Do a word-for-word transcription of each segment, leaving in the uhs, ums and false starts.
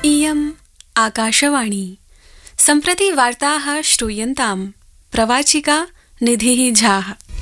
इयम् आकाशवाणी। सम्प्रति वार्ताः श्रूयन्ताम्। प्रवाचिका निधिः झा।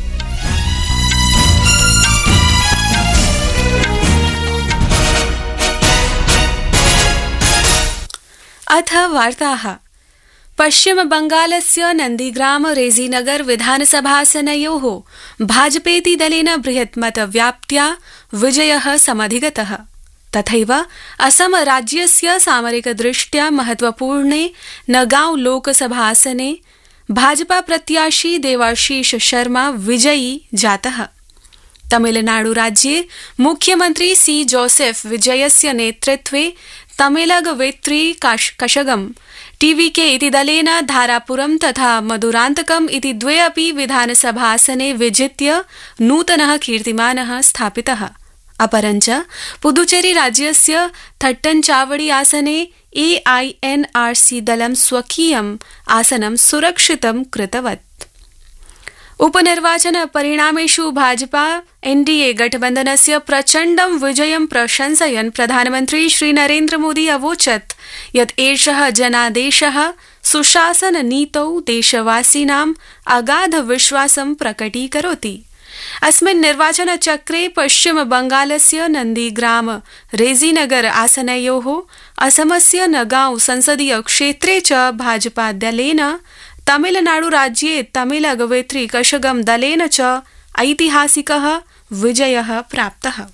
अथ वार्ताः। पश्चिम बंगालस्य नन्दीग्राम रेजीनगर विधानसभासनयोः भाजपेति दलेन बृहत्मतव्याप्त्या विजयः समधिगतः। तथैव असम राज्यस्य सामरिकदृष्ट्या महत्वपूर्णे नगांव लोकसभासने भाजपा प्रत्याशी देवाशीष शर्मा विजयी जातः। तमिलनाडु राज्ये मुख्यमंत्री सी जोसेफ विजयस्य नेतृत्वे तमिलग वेत्री कषगम टीवीके इति दलेन धारापुरम तथा मधुरान्तकम इति द्वे अपि विधानसभासने विजित्य नूतनः कीर्तिमानः स्थापितः। अपरञ्च पुदुचेरी राज्यस्य थट्टनचावड़ी आसने एआईएनआरसी दलं स्वकीयम् आसनं सुरक्षितं कृतवत्। उपनिर्वाचन परिणामेषु भाजपा एनडीए गठबन्धनस्य प्रचण्डं विजयं प्रशंसयन् प्रधानमन्त्री श्री नरेन्द्र मोदी अवोचत् यत् एषः जनादेशः सुशासन नीतौ देशवासिनाम् अगाध विश्वासं प्रकटीकरोति। अस्मिन् निर्वाचन चक्रे पश्चिम बंगालस्य नन्दीग्राम रेजीनगर आसनयोः असमस्य नगांव संसदीय क्षेत्रे च भाजपा दलेन तमिलनाडु राज्ये तमिल गवेत्री कषगम दलेन च ऐतिहासिकः विजयः प्राप्तः।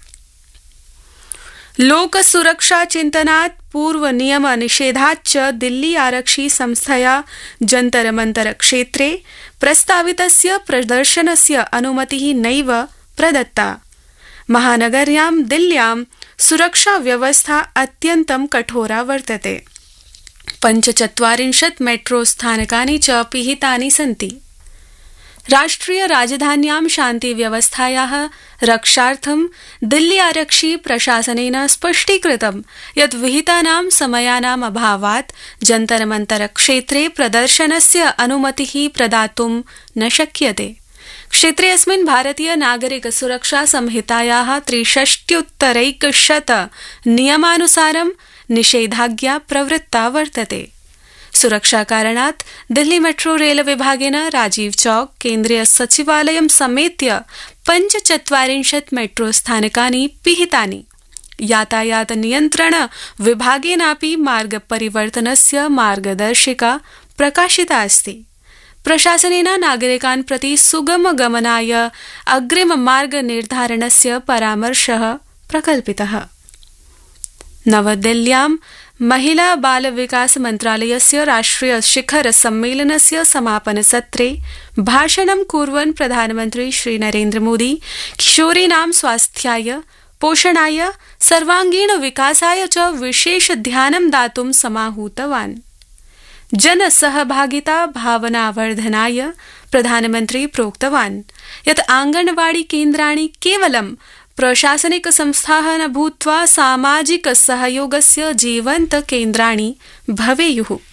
लोक सुरक्षा चिन्तनात् पूर्व नियम निषेधाच्च दिल्ली आरक्षी संस्थया जन्तर मंतर क्षेत्रे प्रस्तावितस्य प्रदर्शनस्य अनुमतिः नैव प्रदत्ता। महानगर्यां दिल्ल्यां सुरक्षा व्यवस्था अत्यन्तं कठोरा वर्तते। पञ्चचत्वारिंशत् मेट्रो स्थानकानि च पिहितानि सन्ति। राष्ट्रिय राजधान्यां शान्ति व्यवस्थायाः रक्षार्थं दिल्ली आरक्षी प्रशासनेन स्पष्टीकृतं यत् विहितानां समयानाम् अभावात् जन्तर मंतर क्षेत्रे प्रदर्शनस्य अनुमतिः प्रदातुं न शक्यते। क्षेत्रे अस्मिन् भारतीय नागरिक सुरक्षा संहितायाः त्रिषष्ट्युत्तरैकशत नियमानुसारं निषेधाज्ञा प्रवृत्ता वर्तते। सुरक्षा कारणात् दिल्ली मेट्रो रेल विभागेन राजीव चौक केन्द्रीय सचिवालयं समेत्य पञ्चचत्वारिंशत् मेट्रो स्थानकानि पिहितानि। यातायात नियन्त्रण विभागेनापि मार्ग परिवर्तनस्य मार्गदर्शिका प्रकाशिता अस्ति। प्रशासनेन नागरिकान् प्रति सुगम गमनाय अग्रिम मार्ग निर्धारणस्य परामर्शः प्रकल्पितः। नवदिल्ल्यां महिला बाल विकास मन्त्रालयस्य राष्ट्रिय शिखर सम्मेलनस्य समापन सत्रे भाषणं कुर्वन् प्रधानमन्त्री श्री नरेन्द्र मोदी किशोरीणां स्वास्थ्याय, पोषणाय, सर्वांगीण विकासाय च विशेष ध्यानं दातुं समाहूतवान्। जनसहभागिता भावनावर्धनाय प्रधानमन्त्री प्रोक्तवान् यत् आंगनवाड़ी केन्द्राणि केवलं प्रशासनिक संस्थाः न भूत्वा सामाजिक सहयोगस्य जीवन्त केन्द्राणि भवेयुः।